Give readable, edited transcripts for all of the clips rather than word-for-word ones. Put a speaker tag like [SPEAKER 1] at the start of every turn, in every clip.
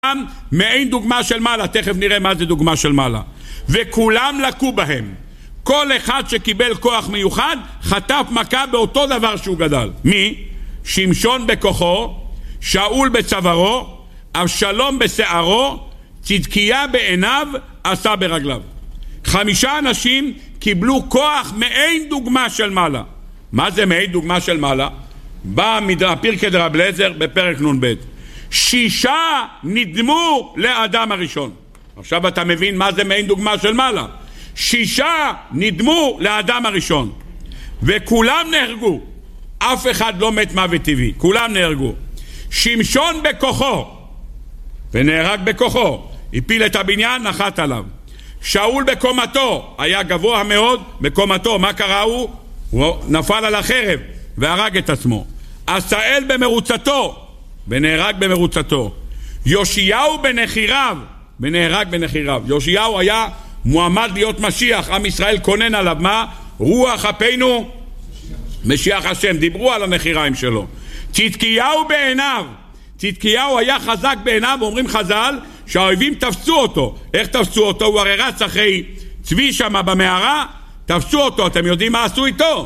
[SPEAKER 1] מעין דוגמה של מעלה, תכף נראה מה זה דוגמה של מעלה. וכולם לקו בהם, כל אחד שקיבל כוח מיוחד חטף מכה באותו דבר שהוא גדל. מי? שמשון בכוחו, שאול בצווארו, אבשלום בשערו, צדקיה בעיניו, עשה ברגליו. 5 אנשים קיבלו כוח מעין דוגמה של מעלה. מה זה מעין דוגמה של מעלה? בא פרקי דרבי אליעזר בפרק נ"ב. 6 נדמו לאדם הראשון. עכשיו אתה מבין מה זה מעין דוגמה של מעלה. 6 נדמו לאדם הראשון וכולם נהרגו. אף אחד לא מת מוות טבעי, כולם נהרגו. שמשון בכוחו ונהרג בכוחו, הפיל את הבניין, נחת עליו. שאול בקומתו, היה גבוה מאוד בקומתו, מה קרה? הוא נפל על החרב והרג את עצמו. עשאל במרוצתו ונהרג במרוצתו. יאשיהו בנחיריו ונהרג בנחיריו. יאשיהו היה מועמד להיות משיח, עם ישראל כונן עליו מה? רוח אפינו משיח השם, דיברו על הנחיריים שלו. צדקיהו בעיניו, צדקיהו היה חזק בעיניו, אומרים חז"ל שהאויבים תפסו אותו. איך תפסו אותו? הוא הרי רץ אחרי צבי שם במערה, תפסו אותו. אתם יודעים מה עשו איתו?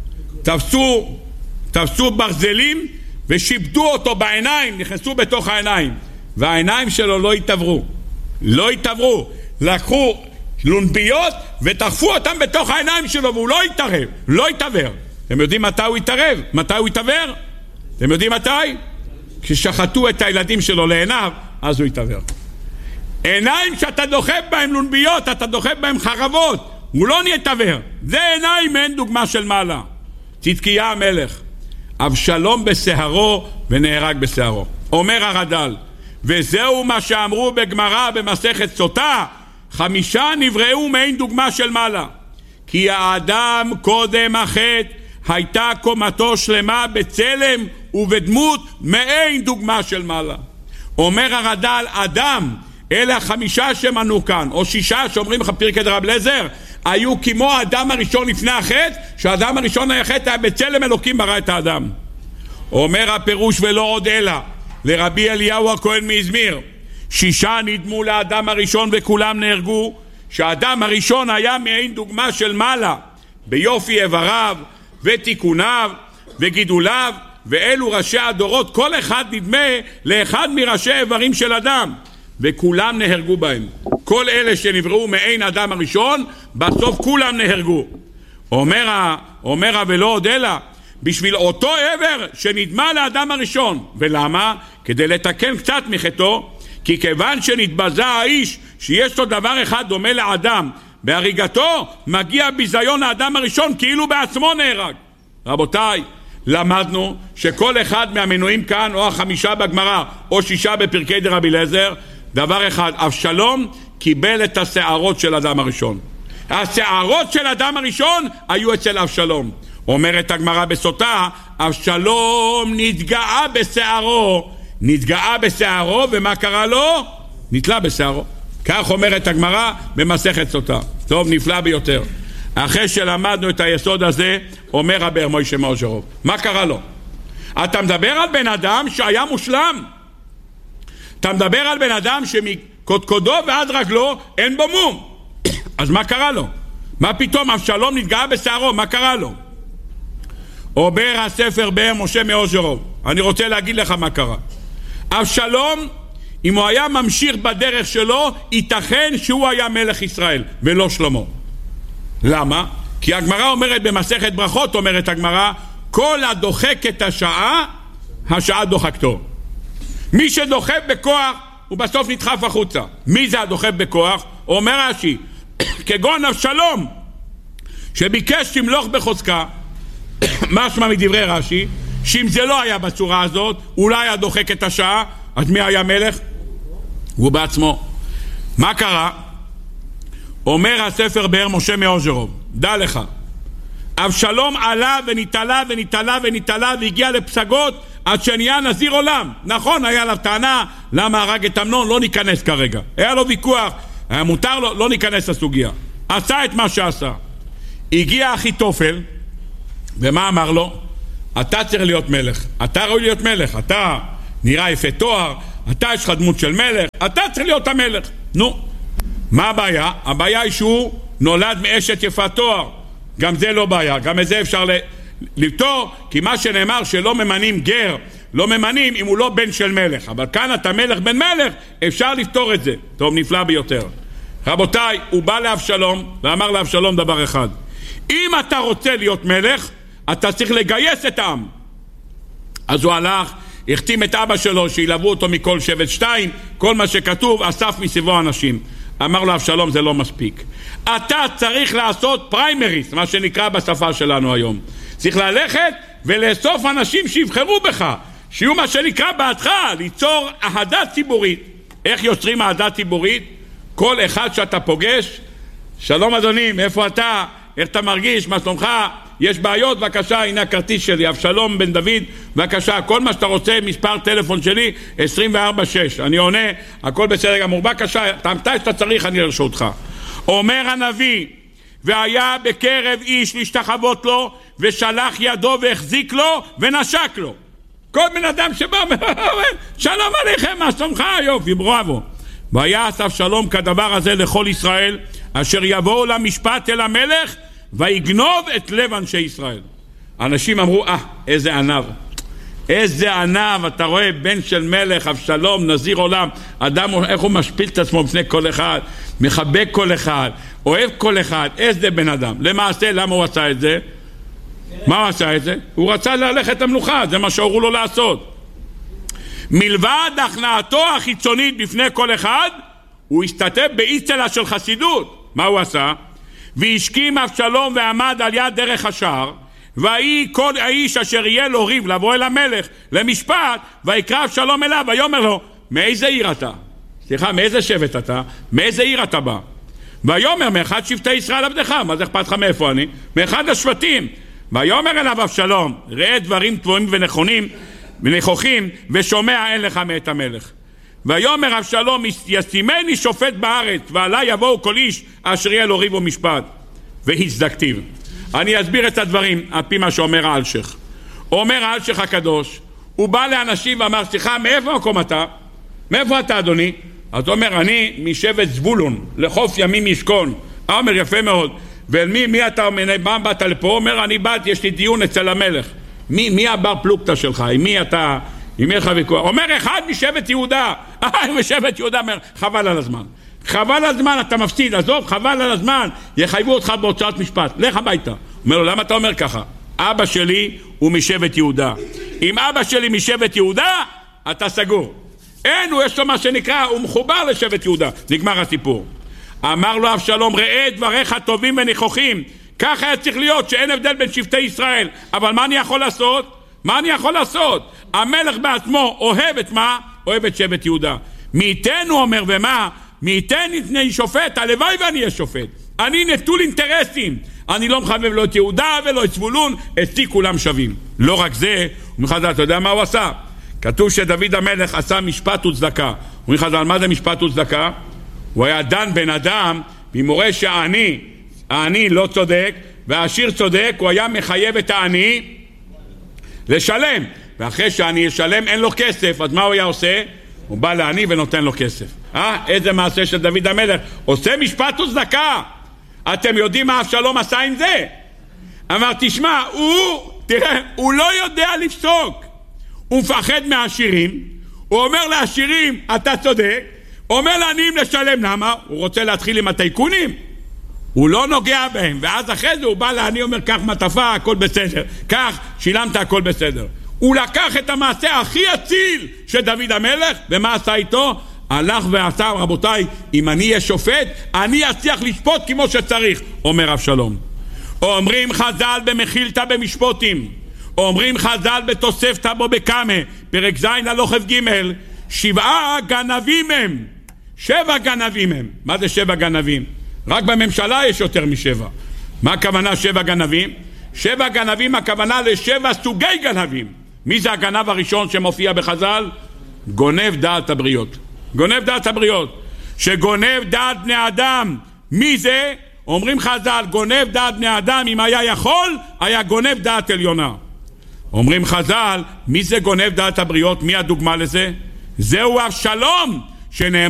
[SPEAKER 1] תפסו ברזלים ושיבדו אותו בעיניים, נכנסו בתוך העיניים והעיניים שלו לא התעברו. לקחו לונביות ותחפו אותם בתוך העיניים שלו והוא לא התעבר. אתם יודעים מתי הוא התערב? מתי הוא התעבר? אתם יודעים מתי? כששחטו את הילדים שלו לעיניו, אז הוא התעבר. עיניים שאתה דוחף בהם לונביות, אתה דוחף בהם חרבות, הוא לא נתעבר. זה עיניים מעין דוגמה של מעלה. צדקיה המלך, אבשלום בשערו ונהרג בשערו. אומר הרד"ל, וזהו מה שאמרו בגמרא במסכת סוטה, 5 נבראו מעין דוגמה של מעלה. כי האדם קודם החטא הייתה קומתו שלמה בצלם ובדמות מעין דוגמה של מעלה. אומר הרד"ל, אדם, אלה 5 שמנו כאן, או 6 שאומרים לך פרקי דרבי אליעזר, היו כמו האדם הראשון לפני החטא, שהאדם הראשון היה חטא, היה בצלם אלוקים ברא את האדם. אומר הפירוש ולא עוד אלא, לרבי אליהו הכהן מאזמיר, 6 נדמו לאדם הראשון וכולם נהרגו, שהאדם הראשון היה מעין דוגמה של מעלה, ביופי איבריו ותיקוניו וגידוליו, ואלו ראשי הדורות, כל אחד נדמה לאחד מראשי איברים של אדם, וכולם נהרגו בהם. כל אלה שנבראו מעין אדם הראשון, בסוף כולם נהרגו. אומר ולא עוד אלא, בשביל אותו עבר שנדמה לאדם הראשון. ולמה? כדי לתקן קצת מחטאו, כי כיוון שנתבזה האיש שיש לו דבר אחד דומה לאדם, בהריגתו מגיע ביזיון האדם הראשון כאילו בעצמו נהרג. רבותיי, למדנו שכל אחד מהמנויים כאן, או 5 בגמרא או 6 בפרקי דרבי אליעזר, דבר אחד, אבשלום קיבל את השערות של אדם הראשון. השערות של אדם הראשון היו אצל אבשלום. אומרת הגמרא בסוטה, אבשלום נתגאה בשערו, ומה קרה לו? נתלה בשערו. כך אומרת הגמרא במסכת סוטה. טוב, נפלא ביותר. אחרי שלמדנו את היסוד הזה, אומר רבי מוישה מאוז'רוב, מה קרה לו? אתה מדבר על בן אדם שהיה מושלם. אתה מדבר על בן אדם שמקודקודו ועד רגלו אין בו מום. אז מה קרה לו? מה פתאום אבשלום נתגאה בשערו? מה קרה לו? אומר הספר באר משה מאוז'רוב, אני רוצה להגיד לך מה קרה. אבשלום, אם הוא היה ממשיך בדרך שלו, ייתכן שהוא היה מלך ישראל ולא שלמה. למה? כי הגמרא אומרת במסכת ברכות, אומרת הגמרא, כל הדוחק את השעה, השעה דוחקתו. מי שדוחף בכוח הוא בסוף נדחף החוצה. מי זה הדוחף בכוח? אומר רש"י, כגון אבשלום שביקש למלוך בחוזקה, משמע מדברי רש"י, שאם זה לא היה בצורה הזאת, אולי היה דוחק את השעה, אז מי היה מלך? הוא בעצמו. מה קרה? אומר הספר באר משה מאוז'רוב, דע לך, אבשלום עלה וניתלה והגיע לפסגות עד שנהיה נזיר עולם. נכון, היה לה טענה למה הרג את אמנון, לא ניכנס כרגע, היה לו ויכוח, היה מותר לו, לא ניכנס לסוגיה. עשה את מה שעשה. הגיע אחיתופל, ומה אמר לו? אתה צריך להיות מלך, אתה ראוי להיות מלך, אתה נראה יפה תואר, אתה יש לך דמות של מלך, אתה צריך להיות המלך. נו, מה הבעיה? הבעיה היא שהוא נולד מאשת יפת תואר. גם זה לא בעיה, גם את זה אפשר לפתור, כי מה שנאמר שלא ממנים גר, לא ממנים אם הוא לא בן של מלך, אבל כאן אתה מלך בן מלך, אפשר לפתור את זה. טוב, נפלא ביותר. רבותיי, הוא בא לאבשלום ואמר לאבשלום דבר אחד: אם אתה רוצה להיות מלך, אתה צריך לגייס את העם. אז הוא הלך, החתים את אבא שלו שילוו אותו מכל שבט 2, כל מה שכתוב, אסף מסביבו אנשים. אמר לו אבשלום, זה לא מספיק, אתה צריך לעשות פריימריס, מה שנקרא בשפה שלנו היום. צריך ללכת ולאסוף אנשים שיבחרו בך, שיהיו מה שנקרא בעדך, ליצור אהדה ציבורית. איך יוצרים אהדה ציבורית? כל אחד שאתה פוגש, שלום אדוני, מאיפה אתה? איך אתה מרגיש? מה שלומך? יש בעיות? בבקשה, הנה הכרטיס שלי, אבשלום בן דוד, בבקשה, כל מה שאתה רוצה, מספר טלפון שלי 24/6, אני עונה, הכל בסדר גמור, בבקשה, מתי שאתה צריך אני לרשותך. אומר הנביא, והיה בקרב איש להשתחוות לו, ושלח ידו והחזיק לו ונשק לו. כל בן אדם שבא אומר, שלום עליכם, מה שלומך? יופי, בראבו. ויעש אבשלום כדבר הזה לכל ישראל, אשר יבואו למשפט אל המלך, ויגנוב את לב אנשי ישראל. אנשים אמרו, איזה ענב, איזה ענב, אתה רואה בן של מלך, אבשלום, נזיר עולם, אדם איך הוא משפיל את עצמו בפני כל אחד, מחבק כל אחד, אוהב כל אחד, איזה בן אדם. למעשה, למה הוא עשה את זה? מה הוא עשה את זה? הוא רצה ללכת למלוכה, זה מה שהורו לו לעשות. מלבד הכנעתו החיצונית בפני כל אחד, הוא הסתתף באצטלה של חסידות. מה הוא עשה? והשכים אבשלום ועמד על יד דרך השער, ויהי כל האיש אשר יהיה לו ריב לבוא אל המלך למשפט, ויקרא אבשלום אליו ויאמר לו, מאיזה עיר אתה? סליחה, מאיזה שבט אתה? מאיזה עיר אתה בא? ויאמר, מאחד שבטי ישראל עבדך. מה זה אכפת לך מאיפה אני? מאחד השבטים. ויאמר אליו אבשלום, ראה דברים טובים ונכונים ונכוחים, ושומע אין לך מאת המלך. ויאמר אבשלום, ישימני שופט בארץ, ועלי יבואו כל איש אשר יהיה לו ריב ומשפט. והצדקתיו. אני אסביר את הדברים על פי מה שאומר האלשיך. אומר האלשיך הקדוש, הוא בא לאנשים ואמר, סליחה, מאיפה מקום אתה? מאיפה אתה אדוני? אז הוא אומר, אני משבט זבולון, לחוף ימים ישכון. אומר, יפה מאוד. ומי אתה, מה באת לפה? אומר, אני באתי, יש לי דיון אצל המלך. מי הבר פלוגתא שלך? עם מי אתה? עם מי לך ויכוח? אומר, אחד משבט יהודה. משבט יהודה אומר, חבל על הזמן. חבל על הזמן, אתה מפסיד, עזוב, חבל על הזמן, יחייבו אותך בהוצאת משפט, לך הביתה. אומר לו, למה אתה אומר ככה? אבא שלי הוא משבט יהודה. אם אבא שלי משבט יהודה, אתה סגור. אין, הוא יש לו מה שנקרא, הוא מחובר לשבט יהודה. נגמר הסיפור. אמר לו אבשלום, ראה דבריך טובים ונכוחים, ככה היה צריך להיות, שאין הבדל בין שבטי ישראל. אבל מה אני יכול לעשות? מה אני יכול לעשות? המלך בעצמו אוהב את מה? אוהב את שבט יהודה. מי ייתן, הוא אומר, ומה? מי ייתן נתני שופט, הלוואי ואני אהיה שופט. אני נטול אינטרסים, אני לא מחבב לא את יהודה ולא את זבולון, אצלי כולם שווים. לא רק זה, הוא מחז"ל, אתה יודע מה הוא עשה? כתוב שדוד המלך עשה משפט וצדקה. הוא מחז"ל, מה זה משפט וצדקה? הוא היה דן בן אדם, במורה שהעני לא צודק והעשיר צודק, הוא היה מחייב את העני לשלם, ואחרי שהעני ישלם אין לו כסף, אז מה הוא היה עושה? הוא בא לעני ונותן לו כסף. איזה מעשה של דוד המלך, עושה משפט וצדקה. אתם יודעים מה אבשלום עשה עם זה? אמר, תשמע, הוא לא יודע לפסוק, הוא מפחד מהעשירים, הוא אומר לעשירים אתה צודק, אומר לעניים לשלם. למה? הוא רוצה להתחיל עם הטייקונים, הוא לא נוגע בהם, ואז אחרי זה הוא בא לעני, אומר, קח מטפה, הכל בסדר, קח, שילמת, הכל בסדר. הוא לקח את המעשה הכי אציל של דוד המלך, ומה עשה איתו? הלך ועשה, רבותיי, אם אני אהיה שופט, אני אצליח לשפוט כמו שצריך, אומר אבשלום. אומרים חז"ל במחילתא במשפוטים, אומרים חז"ל בתוספתא בו בקמא, פרק ז' הלוך כ"ג, 7 גנבים הם. 7 גנבים הם. מה זה 7 גנבים? רק בממשלה יש יותר מ7. מה הכוונה 7 גנבים? 7 גנבים הכוונה ל7 סוגי גנבים. מי זה הגנב הראשון שמופיע בחז"ל? גונב דעת הבריות. גונב דעת הבריות. שגונב דעת בני אדם. מי זה? אומרים חז"ל, גונב דעת בני אדם, אם היה יכול, היה גונב דעת עליונה. אומרים חז"ל, מי זה גונב דעת הבריות? מי הדוגמה לזה? זהו השלום שנאמר